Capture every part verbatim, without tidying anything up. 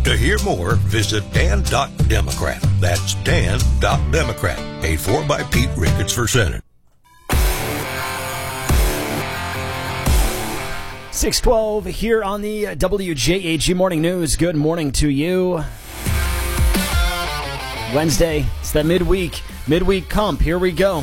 To hear more, visit dan dot democrat. That's dan dot democrat. Paid for by Pete Ricketts for Senate. six twelve here on the W J A G Morning News. Good morning to you. Wednesday, it's that midweek, midweek comp. Here we go.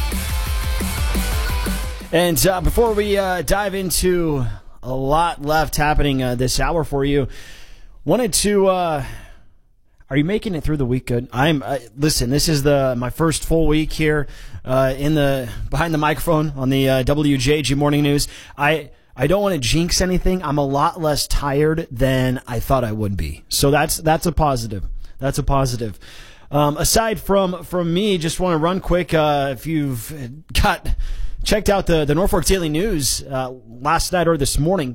And uh, before we uh, dive into a lot left happening uh, this hour for you, wanted to, uh, are you making it through the week good? I'm, uh, listen, this is the my first full week here uh, in the behind the microphone on the uh, W J A G Morning News. I I don't want to jinx anything. I'm a lot less tired than I thought I would be. So that's that's a positive. That's a positive. Um, aside from, from me, just want to run quick. Uh, if you've got checked out the, the Norfolk Daily News uh, last night or this morning,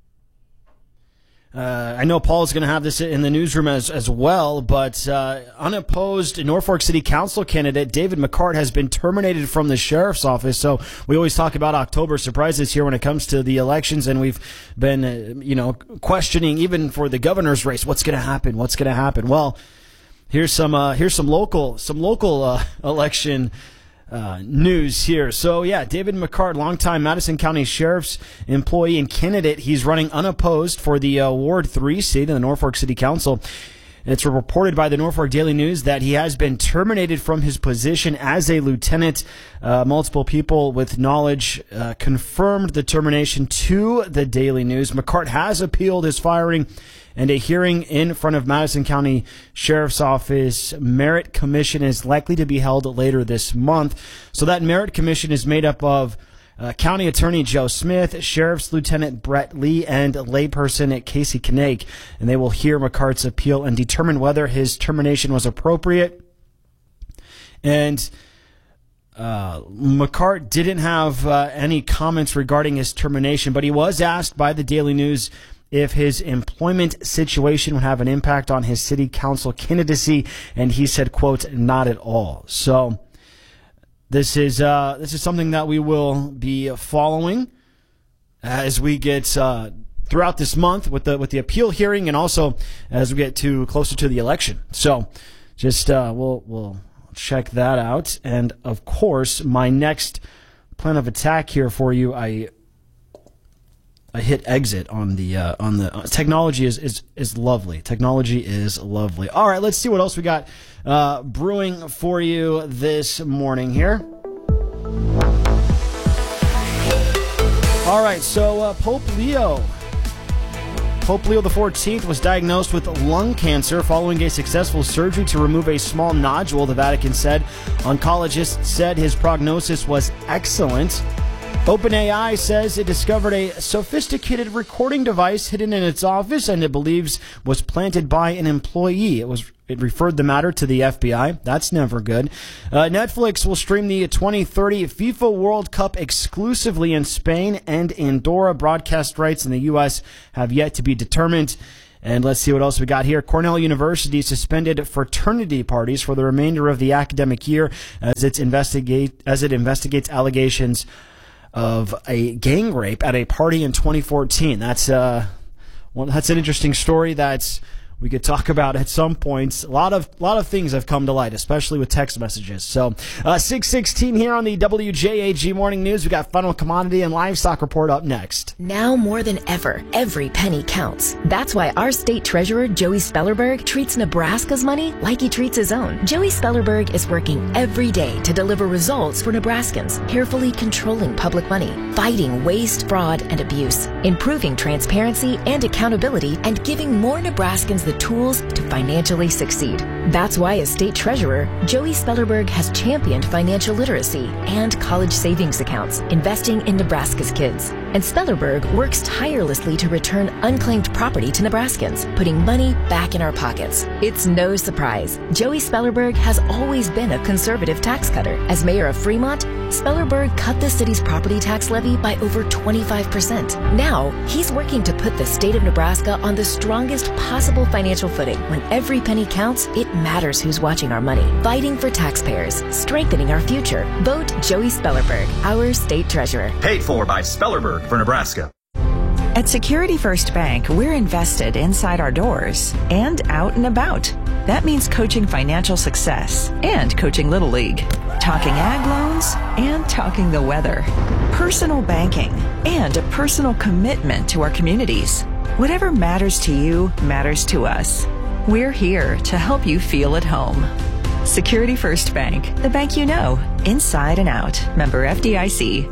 Uh, I know Paul's going to have this in the newsroom as, as well, but uh, unopposed Norfolk City Council candidate David McCart has been terminated from the sheriff's office. So we always talk about October surprises here when it comes to the elections, and we've been, uh, you know, questioning even for the governor's race, what's going to happen? What's going to happen? Well, here's some uh, here's some local some local uh, election Uh, news here. So, yeah, David McCart, longtime Madison County Sheriff's employee and candidate. He's running unopposed for the uh, Ward three seat in the Norfolk City Council. It's reported by the Norfolk Daily News that he has been terminated from his position as a lieutenant. Uh, multiple people with knowledge uh, confirmed the termination to the Daily News. McCart has appealed his firing, and a hearing in front of Madison County Sheriff's Office Merit Commission is likely to be held later this month. So that Merit Commission is made up of uh, County Attorney Joe Smith, Sheriff's Lieutenant Brett Lee, and layperson Casey Knake. And they will hear McCart's appeal and determine whether his termination was appropriate. And Uh, McCart didn't have uh, any comments regarding his termination, but he was asked by the Daily News if his employment situation would have an impact on his city council candidacy, and he said, quote, not at all. So this is uh, this is something that we will be following as we get uh, throughout this month with the with the appeal hearing, and also as we get to closer to the election. So just uh, we'll we'll check that out. And of course, my next plan of attack here for you, I I hit exit on the uh, on the uh, technology is, is is lovely. Technology is lovely. All right, let's see what else we got uh, brewing for you this morning here. All right, so uh, Pope Leo. Pope Leo the fourteenth was diagnosed with lung cancer following a successful surgery to remove a small nodule, the Vatican said. Oncologists said his prognosis was excellent. OpenAI says it discovered a sophisticated recording device hidden in its office and it believes was planted by an employee. It was it referred the matter to the F B I. That's never good. Uh, Netflix will stream the twenty thirty FIFA World Cup exclusively in Spain and Andorra. Broadcast rights in the U S have yet to be determined. And let's see what else we got here. Cornell University suspended fraternity parties for the remainder of the academic year as it's investigate as it investigates allegations of a gang rape at a party in twenty fourteen. That's uh, well, that's an interesting story that's we could talk about at some points. A lot of lot of things have come to light, especially with text messages. So, uh, six sixteen here on the W J A G Morning News. We got final commodity and livestock report up next. Now more than ever, every penny counts. That's why our state treasurer, Joey Spellerberg, treats Nebraska's money like he treats his own. Joey Spellerberg is working every day to deliver results for Nebraskans, carefully controlling public money, fighting waste, fraud, and abuse, improving transparency and accountability, and giving more Nebraskans the tools to financially succeed. That's why as state treasurer, Joey Spellerberg has championed financial literacy and college savings accounts, investing in Nebraska's kids. And Spellerberg works tirelessly to return unclaimed property to Nebraskans, putting money back in our pockets. It's no surprise. Joey Spellerberg has always been a conservative tax cutter. As mayor of Fremont, Spellerberg cut the city's property tax levy by over twenty-five percent. Now, he's working to put the state of Nebraska on the strongest possible financial footing. When every penny counts, it matters who's watching our money. Fighting for taxpayers, strengthening our future. Vote Joey Spellerberg, our state treasurer. Paid for by Spellerberg for Nebraska. At Security First Bank, we're invested inside our doors and out and about. That means coaching financial success and coaching Little League, talking ag loans and talking the weather, personal banking, and a personal commitment to our communities. Whatever matters to you matters to us. We're here to help you feel at home. Security First Bank, the bank you know, inside and out. Member F D I C.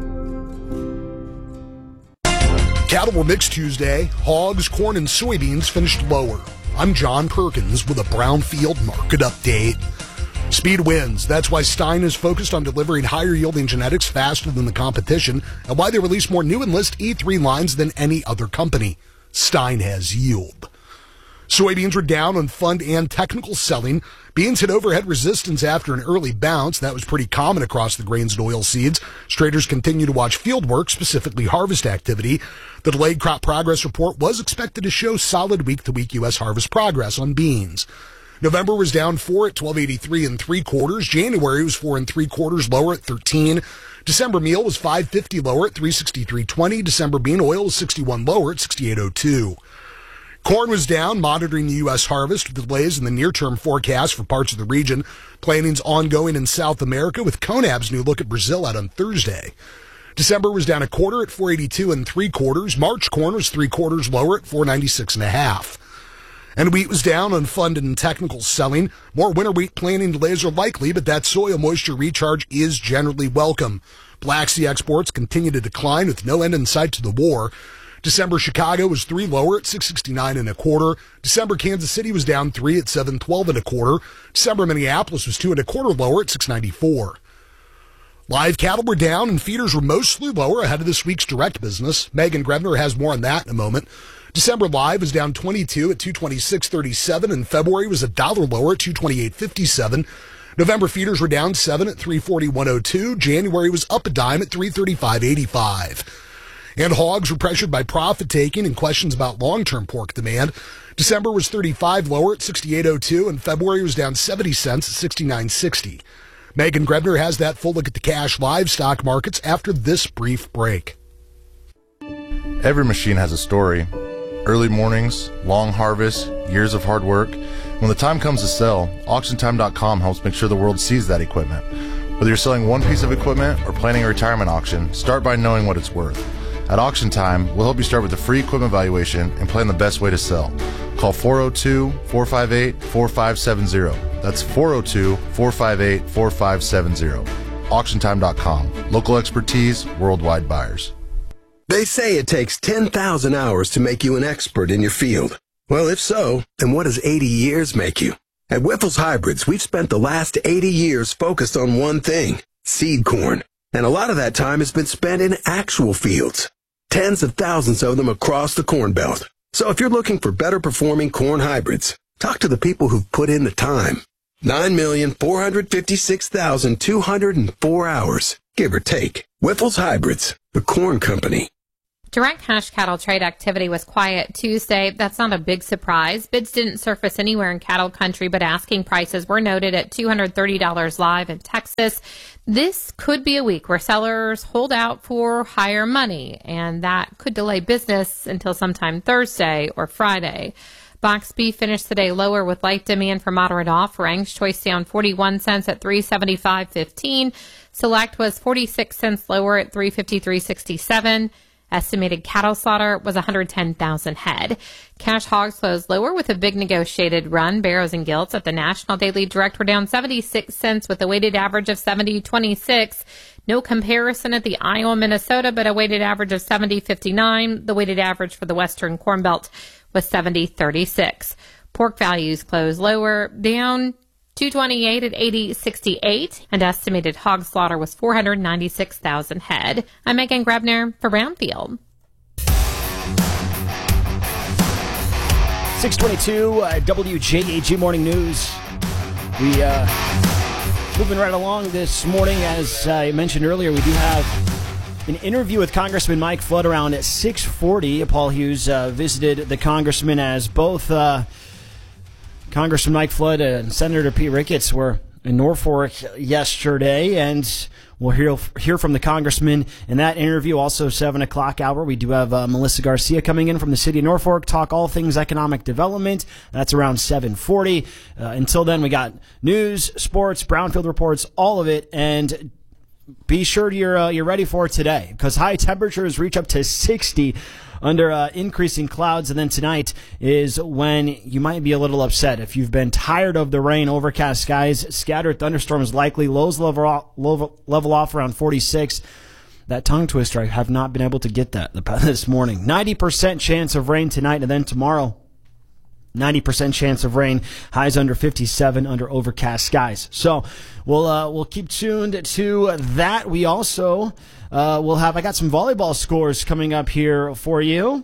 Cattle were mixed Tuesday. Hogs, corn, and soybeans finished lower. I'm John Perkins with a Brownfield market update. Speed wins. That's why Stein is focused on delivering higher yielding genetics faster than the competition and why they release more new Enlist E three lines than any other company. Stein has yield. Soybeans were down on fund and technical selling. Beans hit overhead resistance after an early bounce. That was pretty common across the grains and oilseeds. Traders continue to watch field work, specifically harvest activity. The delayed crop progress report was expected to show solid week-to-week U S harvest progress on beans. November was down four at twelve eighty-three and three quarters. January was four and three quarters lower at thirteen. December meal was five fifty lower at three sixty-three twenty. December bean oil was sixty-one lower at sixty-eight oh two. Corn was down, monitoring the U S harvest with delays in the near-term forecast for parts of the region. Planning's ongoing in South America with CONAB's new look at Brazil out on Thursday. December was down a quarter at four eighty-two and three quarters. March corn was three quarters lower at four ninety-six and a half. And wheat was down on fund and technical selling. More winter wheat planting delays are likely, but that soil moisture recharge is generally welcome. Black Sea exports continue to decline with no end in sight to the war. December Chicago was three lower at six sixty-nine and a quarter. December Kansas City was down three at seven twelve and a quarter. December Minneapolis was two and a quarter lower at six ninety-four. Live cattle were down and feeders were mostly lower ahead of this week's direct business. Megan Grebner has more on that in a moment. December live was down twenty-two at two twenty-six thirty-seven, and February was a dollar lower at two twenty-eight fifty-seven. November feeders were down seven at three forty-one oh two. January was up a dime at three thirty-five eighty-five. And hogs were pressured by profit taking and questions about long-term pork demand. December was thirty-five lower at sixty-eight oh two, and February was down seventy cents at sixty-nine sixty. Megan Grebner has that full look at the cash livestock markets after this brief break. Every machine has a story. Early mornings, long harvests, years of hard work. When the time comes to sell, auction time dot com helps make sure the world sees that equipment. Whether you're selling one piece of equipment or planning a retirement auction, start by knowing what it's worth. At Auction Time, we'll help you start with a free equipment valuation and plan the best way to sell. Call four oh two, four five eight, four five seven zero. That's four oh two, four five eight, four five seven zero. auction time dot com. Local expertise, worldwide buyers. They say it takes ten thousand hours to make you an expert in your field. Well, if so, then what does eighty years make you? At Wyffels Hybrids, we've spent the last eighty years focused on one thing, seed corn. And a lot of that time has been spent in actual fields. Tens of thousands of them across the Corn Belt. So if you're looking for better performing corn hybrids, talk to the people who've put in the time. nine million, four hundred fifty-six thousand, two hundred four hours, give or take. Wyffels Hybrids, the corn company. Direct cash cattle trade activity was quiet Tuesday. That's not a big surprise. Bids didn't surface anywhere in cattle country, but asking prices were noted at two hundred thirty dollars live in Texas. This could be a week where sellers hold out for higher money, and that could delay business until sometime Thursday or Friday. Box beef finished the day lower with light demand for moderate offerings. Choice down forty-one cents at three seventy-five fifteen. Select was forty-six cents lower at three fifty-three sixty-seven. Estimated cattle slaughter was one hundred ten thousand head. Cash hogs closed lower with a big negotiated run. Barrows and gilts at the National Daily Direct were down seventy-six cents with a weighted average of seventy twenty-six. No comparison at the Iowa, Minnesota, but a weighted average of seventy fifty-nine. The weighted average for the Western Corn Belt was seventy thirty-six. Pork values closed lower, down two twenty-eight at eighty sixty-eight, and estimated hog slaughter was four hundred ninety-six thousand head. I'm Megan Grebner for Brownfield. six twenty-two uh, W J A G Morning News. We uh, moving right along this morning. As I mentioned earlier, we do have an interview with Congressman Mike Flood around at six forty. Paul Hughes uh, visited the congressman as both uh, Congressman Mike Flood and Senator Pete Ricketts were in Norfolk yesterday, and we'll hear hear from the congressman in that interview. Also, seven o'clock hour, we do have uh, Melissa Garcia coming in from the city of Norfolk, talk all things economic development. That's around seven forty. Uh, until then, we got news, sports, Brownfield reports, all of it, and be sure you're uh, you're ready for it today, because high temperatures reach up to sixty under uh, increasing clouds. And then tonight is when you might be a little upset if you've been tired of the rain, overcast skies, scattered thunderstorms likely. Lows level off, level off around forty-six. That tongue twister, I have not been able to get that this morning. ninety percent chance of rain tonight, and then tomorrow, ninety percent chance of rain, highs under fifty-seven under overcast skies. So we'll uh, we'll keep tuned to that. We also uh, will have, I got some volleyball scores coming up here for you.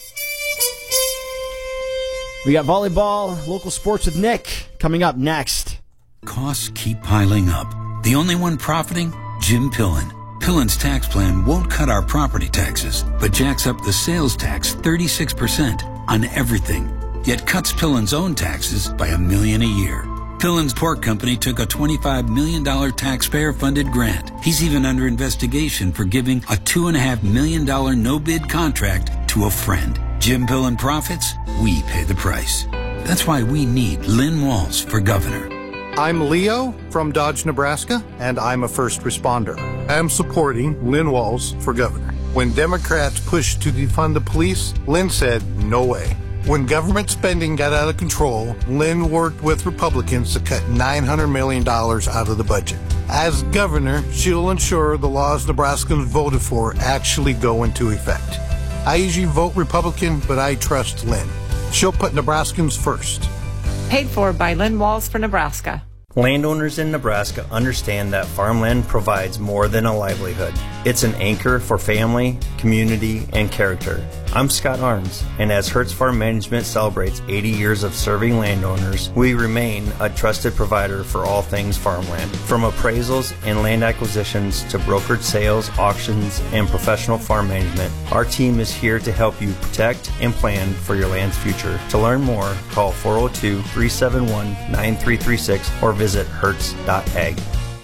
We got volleyball, local sports with Nick coming up next. Costs keep piling up. The only one profiting? Jim Pillen. Pillen's tax plan won't cut our property taxes, but jacks up the sales tax thirty-six percent on everything. Yet cuts Pillen's own taxes by a million a year. Pillen's Pork Company took a twenty-five million dollars taxpayer-funded grant. He's even under investigation for giving a two point five million dollars no-bid contract to a friend. Jim Pillen profits, we pay the price. That's why we need Lynn Walls for governor. I'm Leo from Dodge, Nebraska, and I'm a first responder. I'm supporting Lynn Walls for governor. When Democrats pushed to defund the police, Lynn said, no way. When government spending got out of control, Lynn worked with Republicans to cut nine hundred million dollars out of the budget. As governor, she'll ensure the laws Nebraskans voted for actually go into effect. I usually vote Republican, but I trust Lynn. She'll put Nebraskans first. Paid for by Lynn Walls for Nebraska. Landowners in Nebraska understand that farmland provides more than a livelihood. It's an anchor for family, community, and character. I'm Scott Arns, and as Hertz Farm Management celebrates eighty years of serving landowners, we remain a trusted provider for all things farmland. From appraisals and land acquisitions to brokered sales, auctions, and professional farm management, our team is here to help you protect and plan for your land's future. To learn more, call four oh two, three seven one, nine three three six or visit hertz dot ag.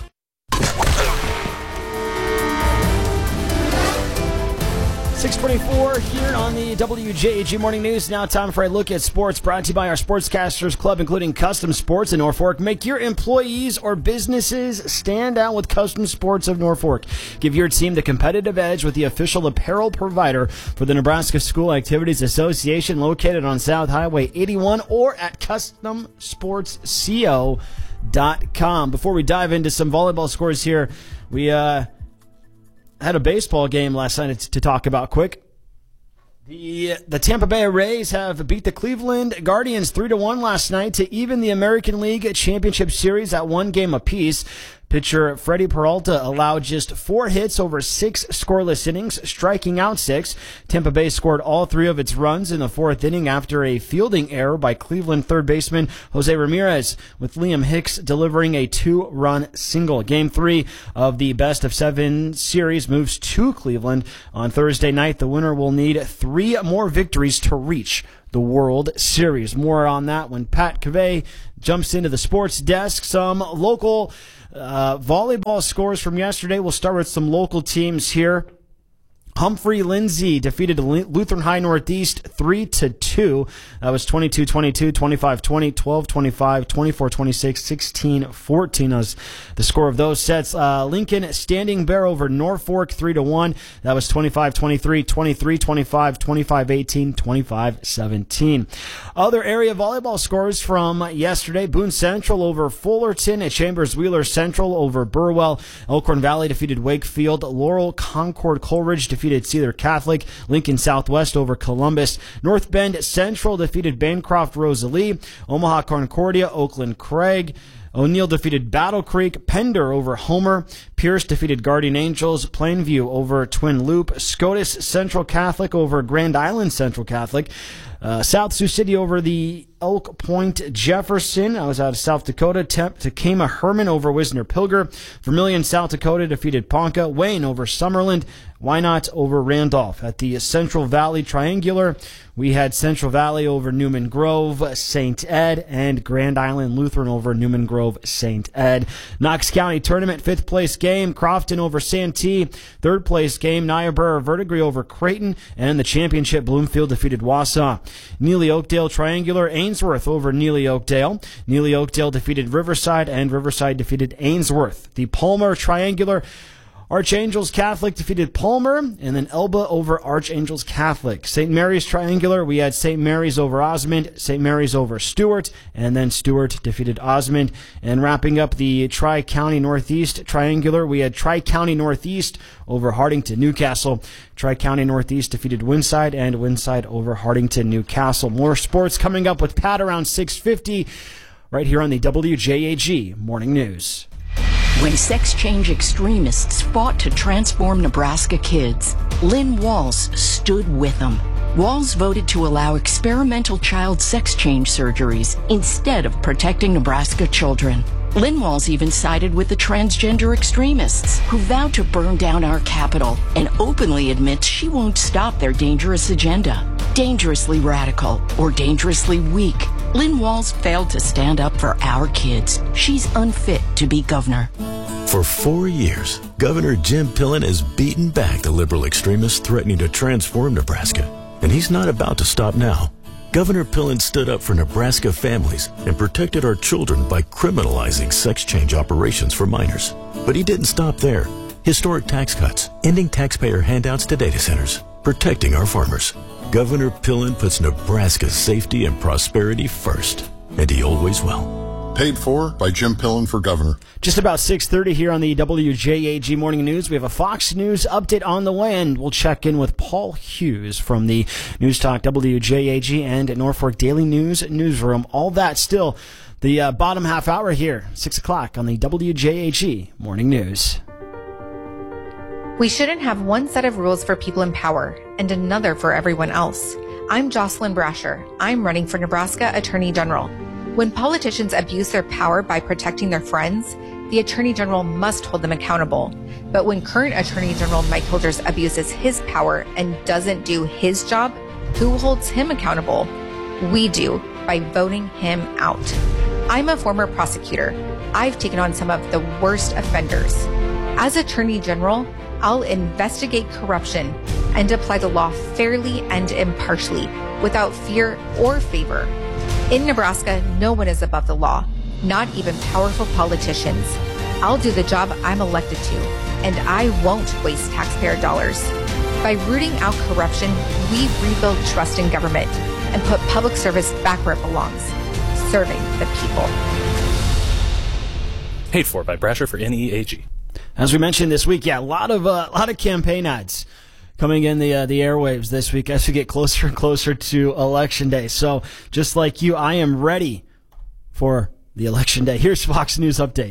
six twenty-four here on the W J A G Morning News. Now time for a look at sports, brought to you by our Sportscasters Club, including Custom Sports in Norfolk. Make your employees or businesses stand out with Custom Sports of Norfolk. Give your team the competitive edge with the official apparel provider for the Nebraska School Activities Association, located on South Highway eighty-one or at custom sports co dot com. Before we dive into some volleyball scores here, we uh had a baseball game last night to talk about quick. The the Tampa Bay Rays have beat the Cleveland Guardians three to one last night to even the American League Championship Series at one game apiece. Pitcher Freddie Peralta allowed just four hits over six scoreless innings, striking out six. Tampa Bay scored all three of its runs in the fourth inning after a fielding error by Cleveland third baseman Jose Ramirez, with Liam Hicks delivering a two-run single. Game three of the best of seven series moves to Cleveland on Thursday night. The winner will need three more victories to reach the World Series. More on that when Pat Cavey jumps into the sports desk. Some local Uh, volleyball scores from yesterday. We'll start with some local teams here. Humphrey Lindsay defeated Lutheran High Northeast three to two. That was twenty-two twenty-two, twenty-five twenty, twelve twenty-five, twenty-four twenty-six, sixteen fourteen. That was the score of those sets. Uh, Lincoln Standing Bear over Norfolk three to one. That was twenty-five twenty-three, twenty-three twenty-five, twenty-five eighteen, twenty-five seventeen. Other area volleyball scores from yesterday. Boone Central over Fullerton. Chambers Wheeler Central over Burwell. Elkhorn Valley defeated Wakefield. Laurel Concord Coleridge defeated Cedar Catholic. Lincoln Southwest over Columbus. North Bend Central defeated Bancroft Rosalie. Omaha Concordia, Oakland Craig. O'Neill defeated Battle Creek. Pender over Homer. Pierce defeated Guardian Angels. Plainview over Twin Loop. Scotus Central Catholic over Grand Island Central Catholic. Uh, South Sioux City over the Elk Point Jefferson. I was out of South Dakota. Temp Takema Herman over Wisner Pilger. Vermilion, South Dakota defeated Ponca. Wayne over Summerland. Wynot over Randolph. At the Central Valley Triangular, We had Central Valley over Newman Grove Saint Ed, and Grand Island Lutheran over Newman Grove Saint Ed. Knox County Tournament, fifth place game, Crofton over Santee. Third place game, Niobrara Verdigris over Creighton. And in the championship, Bloomfield defeated Wausau. Neely Oakdale Triangular, Ainsworth over Neely Oakdale. Neely Oakdale defeated Riverside, and Riverside defeated Ainsworth. The Palmer Triangular, Archangels Catholic defeated Palmer, and then Elba over Archangels Catholic. Saint Mary's Triangular, we had Saint Mary's over Osmond, Saint Mary's over Stewart, and then Stewart defeated Osmond. And wrapping up the Tri-County Northeast Triangular, we had Tri-County Northeast over Hardington Newcastle. Tri-County Northeast defeated Winside, and Winside over Hardington Newcastle. More sports coming up with Pat around six fifty right here on the W J A G Morning News. When sex change extremists fought to transform Nebraska kids, Lynn Walls stood with them. Walls voted to allow experimental child sex change surgeries instead of protecting Nebraska children. Lynn Walls even sided with the transgender extremists who vowed to burn down our capital and openly admits she won't stop their dangerous agenda. Dangerously radical or dangerously weak, Lynn Walls failed to stand up for our kids. She's unfit to be governor. For four years, Governor Jim Pillen has beaten back the liberal extremists threatening to transform Nebraska. And he's not about to stop now. Governor Pillen stood up for Nebraska families and protected our children by criminalizing sex change operations for minors. But he didn't stop there. Historic tax cuts, ending taxpayer handouts to data centers, protecting our farmers. Governor Pillen puts Nebraska's safety and prosperity first, and he always will. Paid for by Jim Pillen for governor. Just about six thirty here on the W J A G Morning News. We have a Fox News update on the way, and we'll check in with Paul Hughes from the News Talk W J A G and Norfolk Daily News newsroom. All that still the uh, bottom half hour here, six o'clock on the W J A G Morning News. We shouldn't have one set of rules for people in power and another for everyone else. I'm Jocelyn Brasher. I'm running for Nebraska Attorney General. When politicians abuse their power by protecting their friends, the Attorney General must hold them accountable. But when current Attorney General Mike Holders abuses his power and doesn't do his job, who holds him accountable? We do, by voting him out. I'm a former prosecutor. I've taken on some of the worst offenders. As Attorney General, I'll investigate corruption and apply the law fairly and impartially, without fear or favor. In Nebraska, no one is above the law, not even powerful politicians. I'll do the job I'm elected to, and I won't waste taxpayer dollars. By rooting out corruption, we rebuild trust in government and put public service back where it belongs, serving the people. Paid for by Brasher for N E A G. As we mentioned this week, yeah, a lot of uh, a lot of campaign ads coming in the uh, the airwaves this week as we get closer and closer to Election Day. So just like you, I am ready for the Election Day. Here's Fox News Update.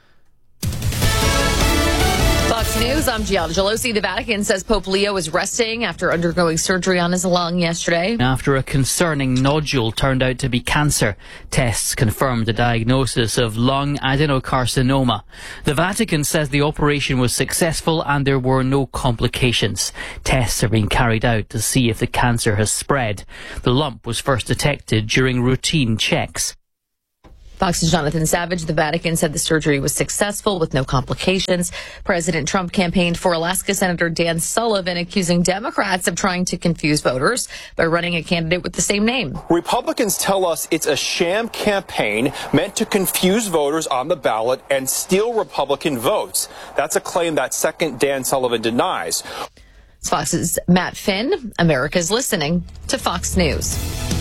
Fox News, I'm Gianna Gelosi. The Vatican says Pope Leo is resting after undergoing surgery on his lung yesterday. After a concerning nodule turned out to be cancer, tests confirmed the diagnosis of lung adenocarcinoma. The Vatican says the operation was successful and there were no complications. Tests are being carried out to see if the cancer has spread. The lump was first detected during routine checks. Fox's Jonathan Savage. The Vatican said the surgery was successful with no complications. President Trump campaigned for Alaska Senator Dan Sullivan, accusing Democrats of trying to confuse voters by running a candidate with the same name. Republicans tell us it's a sham campaign meant to confuse voters on the ballot and steal Republican votes. That's a claim that second Dan Sullivan denies. It's Fox's Matt Finn. America's listening to Fox News.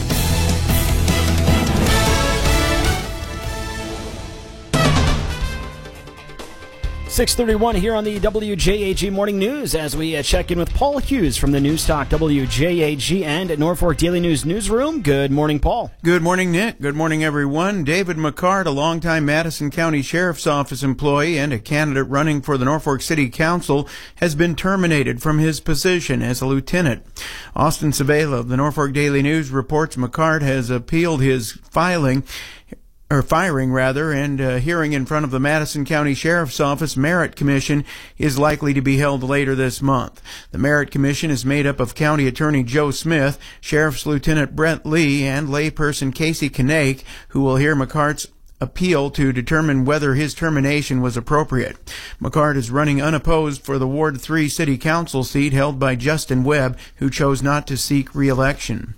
six thirty-one here on the W J A G Morning News as we uh, check in with Paul Hughes from the News Talk W J A G and Norfolk Daily News newsroom. Good morning, Paul. Good morning, Nick. Good morning, everyone. David McCart, a longtime Madison County Sheriff's Office employee and a candidate running for the Norfolk City Council, has been terminated from his position as a lieutenant. Austin Sabela of the Norfolk Daily News reports McCart has appealed his filing or firing rather, and a hearing in front of the Madison County Sheriff's Office Merit Commission is likely to be held later this month. The Merit Commission is made up of County Attorney Joe Smith, Sheriff's Lieutenant Brent Lee, and layperson Casey Knake, who will hear McCart's appeal to determine whether his termination was appropriate. McCart is running unopposed for the Ward three City Council seat held by Justin Webb, who chose not to seek re-election.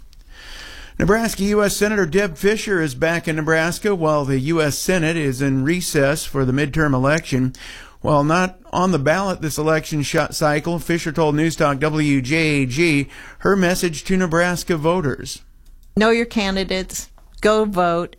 Nebraska U S Senator Deb Fischer is back in Nebraska while the U S Senate is in recess for the midterm election. While not on the ballot this election cycle, Fischer told Newstalk W J A G her message to Nebraska voters. Know your candidates, go vote,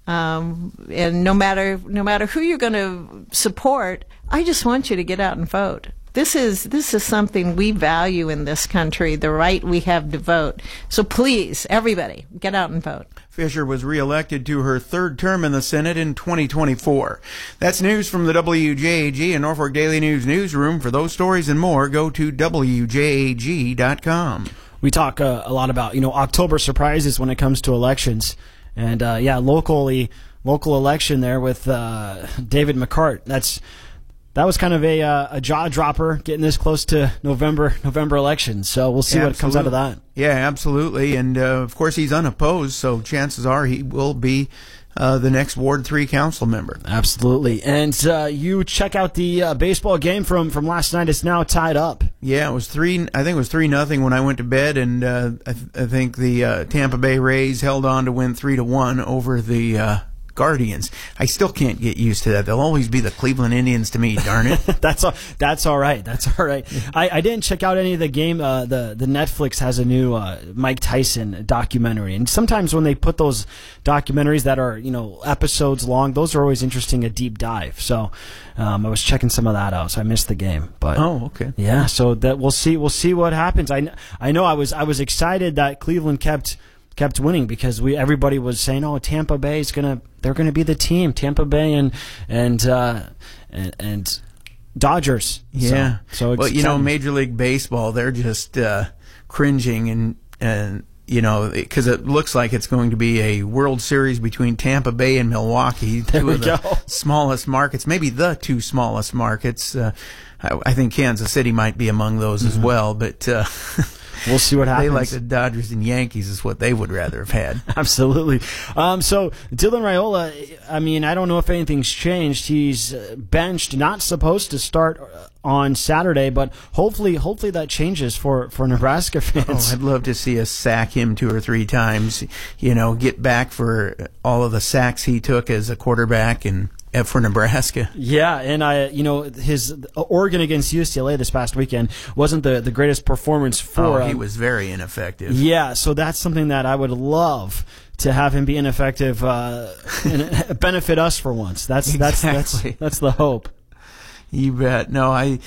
um, and no matter no matter who you're going to support, I just want you to get out and vote. This is this is something we value in this country, the right we have to vote. So please, everybody, get out and vote. Fischer was reelected to her third term in the Senate in twenty twenty-four. That's news from the W J A G and Norfolk Daily News newsroom. For those stories and more, go to W J A G dot com. We talk uh, a lot about, you know, October surprises when it comes to elections. And, uh, yeah, locally, local election there with uh, David McCart. That's... That was kind of a uh, a jaw dropper getting this close to November November elections. So we'll see Yeah, what comes out of that. Yeah, absolutely. And, uh, of course, he's unopposed, so chances are he will be uh, the next Ward three council member. Absolutely. And uh, you check out the uh, baseball game from, from last night. It's now tied up. Yeah, it was three. I think it was three nothing when I went to bed, and uh, I, th- I think the uh, Tampa Bay Rays held on to win three to one over the Uh, Guardians. I still can't get used to that. They'll always be the Cleveland Indians to me, darn it. that's all, that's all right. That's all right. I, I didn't check out any of the game. Uh, the, the Netflix has a new uh, Mike Tyson documentary. And sometimes when they put those documentaries that are, you know, episodes long, those are always interesting, a deep dive. So um, I was checking some of that out, so I missed the game. But oh, okay. Yeah, so that we'll see we'll see what happens. I, I know I was I was excited that Cleveland kept kept winning because we everybody was saying, "Oh, Tampa Bay is gonna they're gonna be the team." Tampa Bay and and uh, and, and Dodgers. Yeah. So, so well, you know, Major League Baseball, they're just uh, cringing and and you know because it looks like it's going to be a World Series between Tampa Bay and Milwaukee, there two we of the go. smallest markets, maybe the two smallest markets. Uh, I, I think Kansas City might be among those mm-hmm. as well, but. Uh, We'll see what happens. They like the Dodgers and Yankees is what they would rather have had. Absolutely. Um, so Dylan Raiola, I mean, I don't know if anything's changed. He's benched, not supposed to start on Saturday, but hopefully, hopefully that changes for, for Nebraska fans. Oh, I'd love to see us sack him two or three times. You know, get back for all of the sacks he took as a quarterback and. For Nebraska. Yeah, and I, you know, his Oregon against U C L A this past weekend wasn't the, the greatest performance for him. Oh, he um, was very ineffective. Yeah, so that's something that I would love to have him be ineffective uh, and benefit us for once. That's exactly. that's that's that's the hope. You bet. No, I.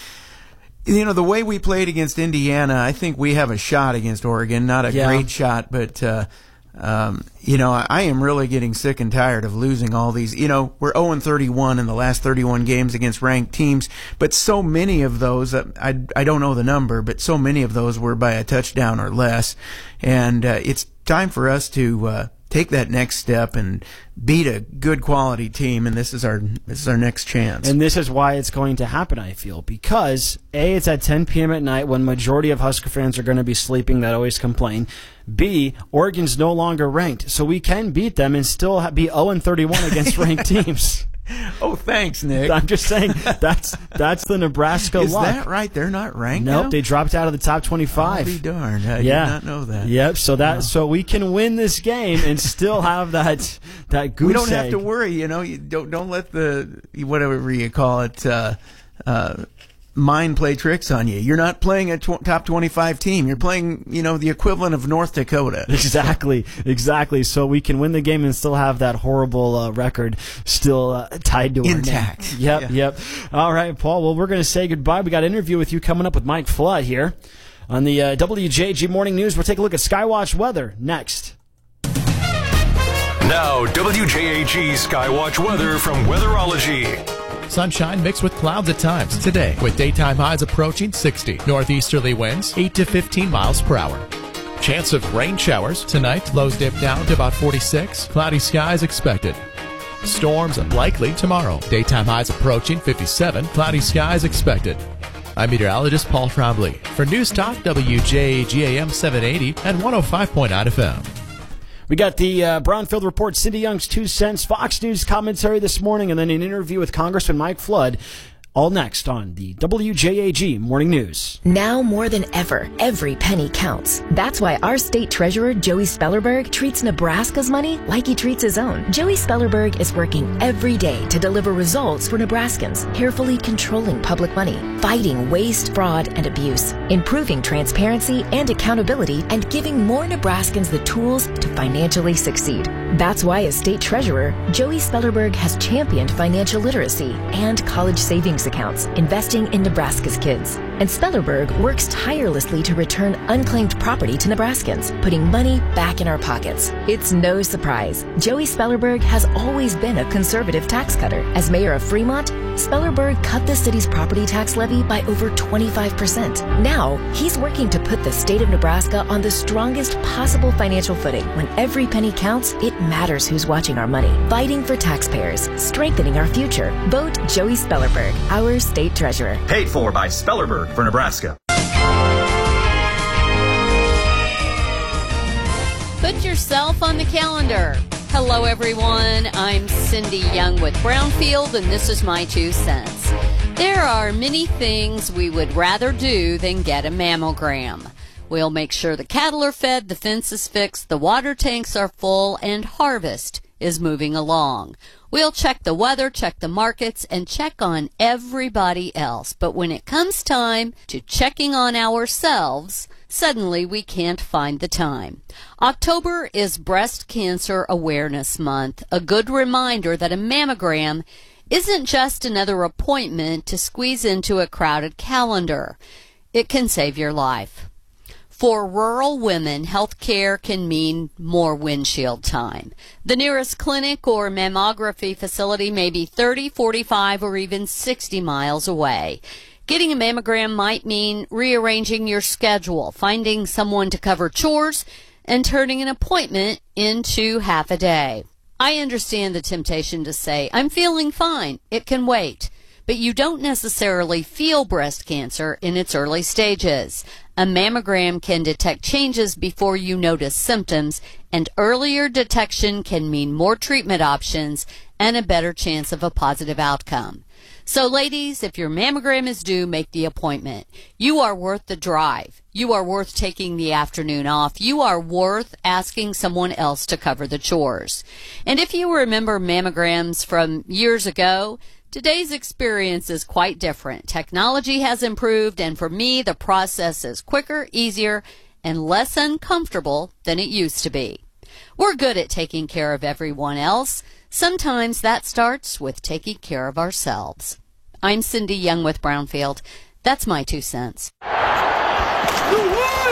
You know, the way we played against Indiana, I think we have a shot against Oregon. Not a yeah. great shot, but. Uh, Um, you know, I am really getting sick and tired of losing all these. You know, we're oh and thirty-one in the last thirty-one games against ranked teams, but so many of those, I, I don't know the number, but so many of those were by a touchdown or less. And uh, it's time for us to uh, take that next step and beat a good quality team, and this is our this is our next chance. And this is why it's going to happen, I feel, because A, it's at ten p.m. at night when majority of Husker fans are going to be sleeping that always complain. B, Oregon's no longer ranked, so we can beat them and still be oh and thirty-one against ranked teams. Oh, thanks, Nick. I'm just saying that's that's the Nebraska Is luck. Is that right? They're not ranked Nope, now? They dropped out of the top twenty-five. I'll be darned. I yeah. did not know that. Yep, so that wow. so we can win this game and still have that that goose We don't egg. have to worry, you know. You don't don't let the whatever you call it uh, uh, mind play tricks on you. You're not playing a tw- top twenty-five team. You're playing, you know, the equivalent of North Dakota. Exactly, exactly. So we can win the game and still have that horrible uh, record still uh, tied to intact. Our name. Yep, yeah. yep. All right, Paul. Well, we're going to say goodbye. We got an interview with you coming up with Mike Flood here on the uh, W J G Morning News. We'll take a look at Skywatch weather next. Now, W J A G Skywatch weather from Weatherology. Sunshine mixed with clouds at times today, with daytime highs approaching sixty. Northeasterly winds eight to fifteen miles per hour. Chance of rain showers tonight. Lows dip down to about forty-six. Cloudy skies expected. Storms likely tomorrow. Daytime highs approaching fifty-seven. Cloudy skies expected. I'm meteorologist Paul Trombley for News Talk W J A G A M seven eighty and one oh five point nine F M. We got the uh, Brownfield Report, Cindy Young's two cents, Fox News commentary this morning, and then an interview with Congressman Mike Flood. All next on the W J A G Morning News. Now more than ever, every penny counts. That's why our state treasurer, Joey Spellerberg, treats Nebraska's money like he treats his own. Joey Spellerberg is working every day to deliver results for Nebraskans, carefully controlling public money, fighting waste, fraud, and abuse, improving transparency and accountability, and giving more Nebraskans the tools to financially succeed. That's why as state treasurer, Joey Spellerberg has championed financial literacy and college savings accounts, investing in Nebraska's kids. And Spellerberg works tirelessly to return unclaimed property to Nebraskans, putting money back in our pockets. It's no surprise. Joey Spellerberg has always been a conservative tax cutter. As mayor of Fremont, Spellerberg cut the city's property tax levy by over twenty-five percent. Now, he's working to put the state of Nebraska on the strongest possible financial footing. When every penny counts, it matters who's watching our money. Fighting for taxpayers, strengthening our future. Vote Joey Spellerberg, our state treasurer. Paid for by Spellerberg for Nebraska. Put yourself on the calendar. Hello, everyone. I'm Cindy Young with Brownfield, and this is my two cents. There are many things we would rather do than get a mammogram. We'll make sure the cattle are fed, the fence is fixed, the water tanks are full, and harvest is moving along. We'll check the weather, check the markets, and check on everybody else. But when it comes time to checking on ourselves, suddenly we can't find the time. October is Breast Cancer Awareness Month, a good reminder that a mammogram isn't just another appointment to squeeze into a crowded calendar. It can save your life. For rural women, health care can mean more windshield time. The nearest clinic or mammography facility may be thirty, forty-five, or even sixty miles away. Getting a mammogram might mean rearranging your schedule, finding someone to cover chores, and turning an appointment into half a day. I understand the temptation to say, I'm feeling fine, it can wait. But you don't necessarily feel breast cancer in its early stages. A mammogram can detect changes before you notice symptoms, and earlier detection can mean more treatment options and a better chance of a positive outcome. So ladies, if your mammogram is due, make the appointment. You are worth the drive. You are worth taking the afternoon off. You are worth asking someone else to cover the chores. And if you remember mammograms from years ago, today's experience is quite different. Technology has improved, and for me, the process is quicker, easier, and less uncomfortable than it used to be. We're good at taking care of everyone else. Sometimes that starts with taking care of ourselves. I'm Cindy Young with Brownfield. That's my two cents. You won!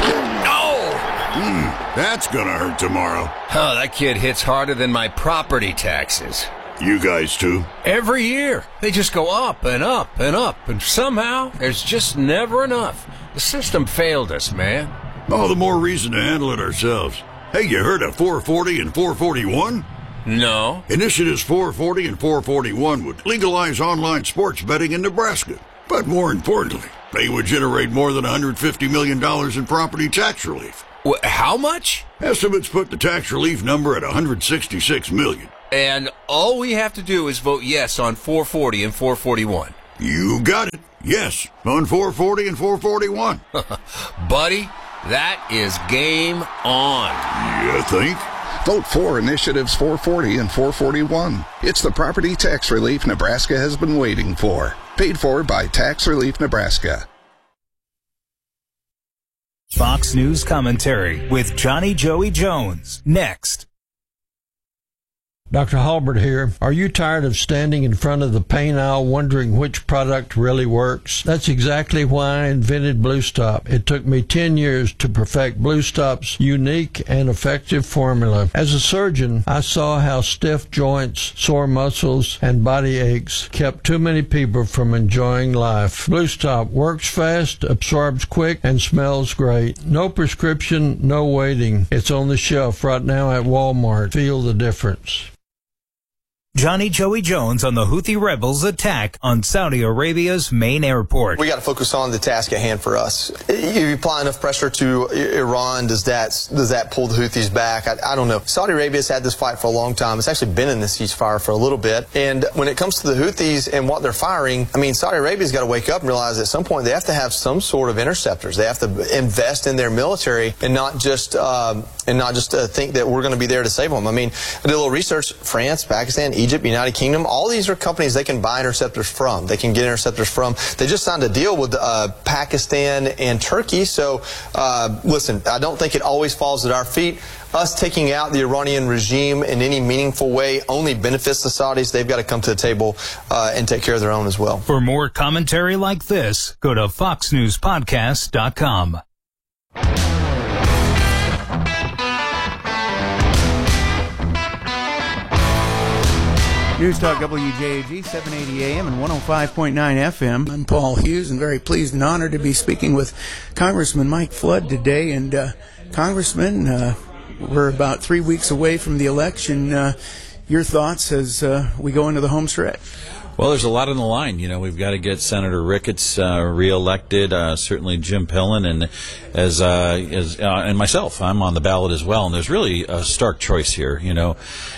No! Mm, that's gonna hurt tomorrow. Oh, that kid hits harder than my property taxes. You guys too? Every year. They just go up and up and up, and somehow there's just never enough. The system failed us, man. All the more reason to handle it ourselves. Hey, you heard of four forty and four forty-one? No. Initiatives four forty and four forty-one would legalize online sports betting in Nebraska. But more importantly, they would generate more than one hundred fifty million dollars in property tax relief. Wh- how much? Estimates put the tax relief number at one hundred sixty-six million dollars. And all we have to do is vote yes on four forty and four forty-one. You got it. Yes, on four forty and four forty-one. Buddy, that is game on. You think? Vote for Initiatives four forty and four forty-one. It's the property tax relief Nebraska has been waiting for. Paid for by Tax Relief Nebraska. Fox News commentary with Johnny Joey Jones. Next. Doctor Halbert here. Are you tired of standing in front of the pain aisle wondering which product really works? That's exactly why I invented Blue Stop. It took me ten years to perfect Blue Stop's unique and effective formula. As a surgeon, I saw how stiff joints, sore muscles, and body aches kept too many people from enjoying life. Blue Stop works fast, absorbs quick, and smells great. No prescription, no waiting. It's on the shelf right now at Walmart. Feel the difference. Johnny Joey Jones on the Houthi rebels' attack on Saudi Arabia's main airport. We got to focus on the task at hand for us. If you apply enough pressure to Iran, does that does that pull the Houthis back? I, I don't know. Saudi Arabia's had this fight for a long time. It's actually been in this ceasefire for a little bit. And when it comes to the Houthis and what they're firing, I mean, Saudi Arabia's got to wake up and realize at some point they have to have some sort of interceptors. They have to invest in their military and not just um, and not just uh, think that we're going to be there to save them. I mean, I did a little research. France, Pakistan, Egypt, United Kingdom, all these are companies they can buy interceptors from. They can get interceptors from. They just signed a deal with uh, Pakistan and Turkey. So, uh, listen, I don't think it always falls at our feet. Us taking out the Iranian regime in any meaningful way only benefits the Saudis. They've got to come to the table uh, and take care of their own as well. For more commentary like this, go to fox news podcast dot com. News Talk W J A G, seven eighty A M and one oh five point nine F M. I'm Paul Hughes and very pleased and honored to be speaking with Congressman Mike Flood today. And uh, Congressman, uh, we're about three weeks away from the election. Uh, your thoughts as uh, we go into the home stretch? Well, there's a lot on the line. You know, we've got to get Senator Ricketts uh, reelected. Uh, certainly Jim Pillen, and as uh, as uh, and myself, I'm on the ballot as well. And there's really a stark choice here. You know,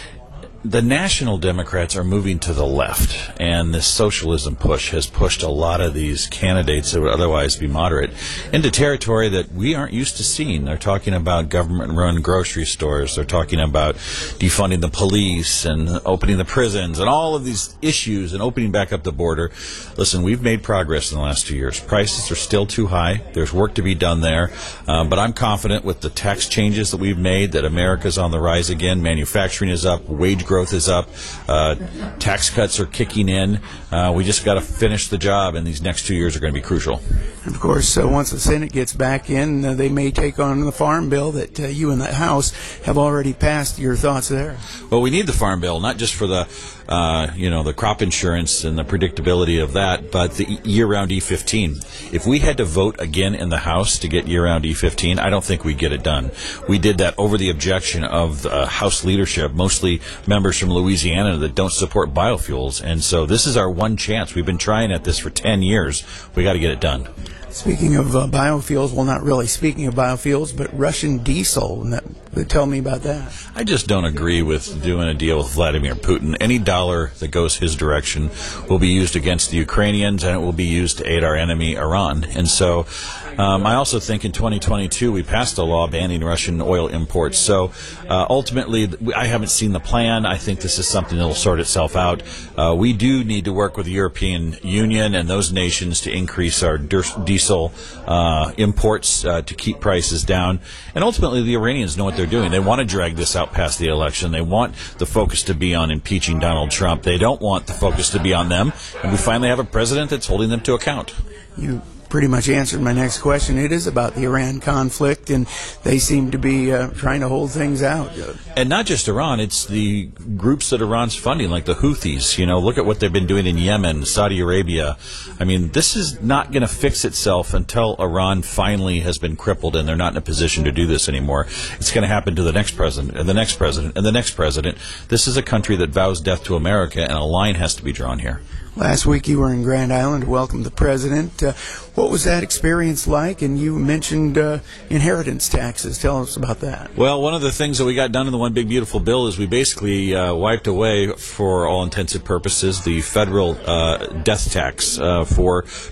the national Democrats are moving to the left, and this socialism push has pushed a lot of these candidates that would otherwise be moderate into territory that we aren't used to seeing. They're talking about government-run grocery stores. They're talking about defunding the police and opening the prisons and all of these issues and opening back up the border. Listen, we've made progress in the last two years. Prices are still too high. There's work to be done there. Uh, but I'm confident with the tax changes that we've made that America's on the rise again. Manufacturing is up. Wage growth Growth is up. Uh, tax cuts are kicking in. Uh, we just got to finish the job, and these next two years are going to be crucial. Of course, uh, once the Senate gets back in, uh, they may take on the farm bill that uh, you and the House have already passed. Your thoughts there? Well, we need the farm bill, not just for the uh, you know the crop insurance and the predictability of that, but the year-round E fifteen. If we had to vote again in the House to get year-round E fifteen, I don't think we'd get it done. We did that over the objection of the uh, House leadership, mostly members from Louisiana that don't support biofuels, and so this is our one chance. We've been trying at this for ten years. We got to get it done. Speaking of uh, biofuels, well, not really speaking of biofuels, but Russian diesel. And that, tell me about that. I just don't agree with doing a deal with Vladimir Putin. Any dollar that goes his direction will be used against the Ukrainians, and it will be used to aid our enemy, Iran. And so um, I also think in twenty twenty-two we passed a law banning Russian oil imports. So uh, ultimately, I haven't seen the plan. I think this is something that will sort itself out. Uh, we do need to work with the European Union and those nations to increase our diesel Uh, imports uh, to keep prices down. And ultimately, the Iranians know what they're doing. They want to drag this out past the election. They want the focus to be on impeaching Donald Trump. They don't want the focus to be on them. And we finally have a president that's holding them to account. You pretty much answered my next question. It is about the Iran conflict, and they seem to be uh, trying to hold things out. And not just Iran, it's the groups that Iran's funding, like the Houthis. You know, look at what they've been doing in Yemen, Saudi Arabia. I mean, this is not going to fix itself until Iran finally has been crippled and they're not in a position to do this anymore. It's going to happen to the next president and the next president and the next president. This is a country that vows death to America, and a line has to be drawn here. Last week you were in Grand Island to welcome the president. Uh, what was that experience like? And you mentioned uh, inheritance taxes. Tell us about that. Well, one of the things that we got done in the One Big Beautiful Bill is we basically uh, wiped away, for all intensive purposes, the federal uh, death tax uh, for